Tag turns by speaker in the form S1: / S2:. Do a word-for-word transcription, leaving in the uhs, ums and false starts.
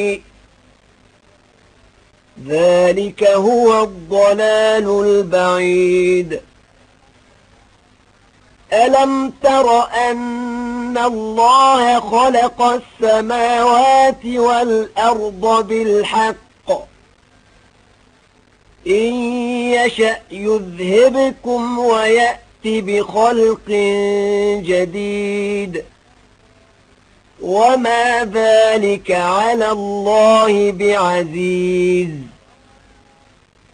S1: ذلك هو الضلال البعيد. ألم تر أن الله خلق السماوات والأرض بالحق إن يشأ يذهبكم ويأت بخلق جديد وما ذلك على الله بعزيز.